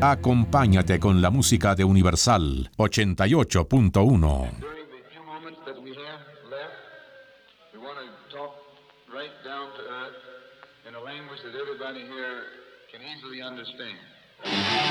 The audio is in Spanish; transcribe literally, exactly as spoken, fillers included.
Acompáñate con la música de Universal ochenta y ocho punto uno. In a language that everybody here can easily understand.